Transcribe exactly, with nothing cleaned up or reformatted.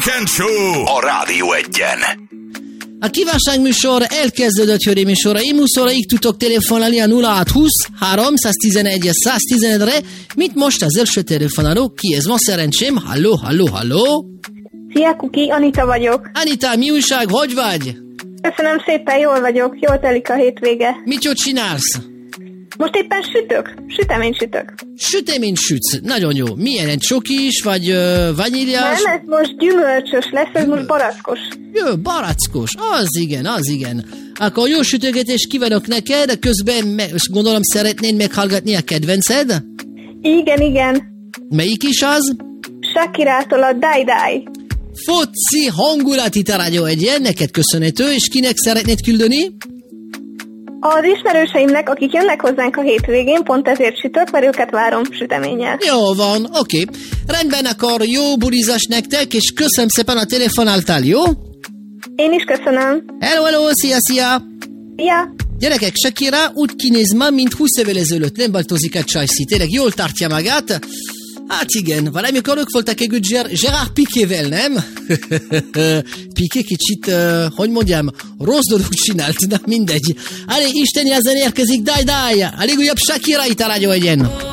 Weekend Show a Rádió Egyen. A kívánságműsor elkezdődött, hölgyeim és uraim, húsz óraig tudtok telefonálni a nulla hatszázhúsz háromszáztizenegy száztizenegyre, mint most az első telefonáló, ki ez van szerencsém, halló, halló, halló. Szia, Kuki, Anita vagyok. Anita, mi újság, hogy vagy? Köszönöm szépen, jól vagyok, jól telik a hétvége. Mit jól csinálsz? Most éppen sütök, süteményt sütök. Süteményt sütsz, nagyon jó. Milyen, egy csokis, vagy uh, vaníliás? Nem, ez most gyümölcsös lesz, ez most barackos. Jó, barackos, az igen, az igen. Akkor jó sütögetést kívánok neked, közben me- gondolom szeretnéd meghallgatni a kedvenced? Igen, igen. Melyik is az? Shakirától a Die Die. Foci hangulati a Rádió Egyen, neked köszönhető, és kinek szeretnéd küldeni? Az ismerőseimnek, akik jönnek hozzánk a hétvégén, pont ezért sütök, mert őket várom süteménnyel. Jó van, oké. Okay. Rendben, akkor jó bulizás nektek, és köszönöm szépen a telefonáltál, jó? Én is köszönöm. Hello, hello, szia, szia! Szia! Gyerekek, Shakira úgy kinéz ma, mint húsz évvel ezelőtt, nem változik a csajszi, tényleg jól tartja magát. Hát igen, valamikor ők voltak együtt Gerard Piquével, nem? Piqué kicsit, uh, hogy mondjam, rossz dolog csinált, na mindegy. Allez, isteni ezen érkezik, Die Die! A legújabb Shakira itt a Rádió Egyen.